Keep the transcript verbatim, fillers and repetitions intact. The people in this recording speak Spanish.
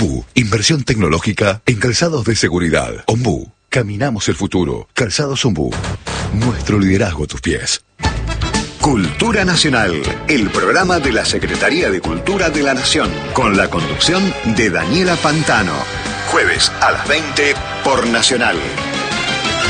Ombú, inversión tecnológica en calzados de seguridad. Ombú, caminamos el futuro. Calzados Ombú, nuestro liderazgo a tus pies. Cultura Nacional, el programa de la Secretaría de Cultura de la Nación, con la conducción de Daniela Pantano. Jueves a las veinte por Nacional.